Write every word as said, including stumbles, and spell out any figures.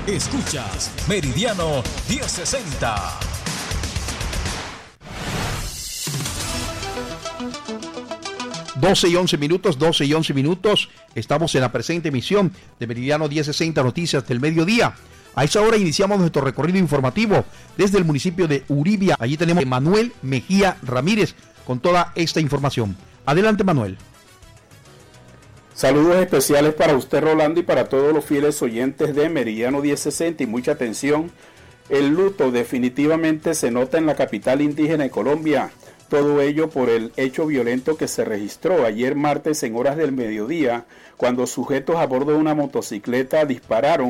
Escuchas Meridiano mil sesenta. doce y once minutos, doce y once minutos. Estamos en la presente emisión de Meridiano mil sesenta Noticias del Mediodía. A esa hora iniciamos nuestro recorrido informativo desde el municipio de Uribia. Allí tenemos a Manuel Mejía Ramírez con toda esta información. Adelante, Manuel. Saludos especiales para usted, Rolando, y para todos los fieles oyentes de Meridiano mil sesenta, y mucha atención. El luto definitivamente se nota en la capital indígena de Colombia. Todo ello por el hecho violento que se registró ayer martes en horas del mediodía, cuando sujetos a bordo de una motocicleta dispararon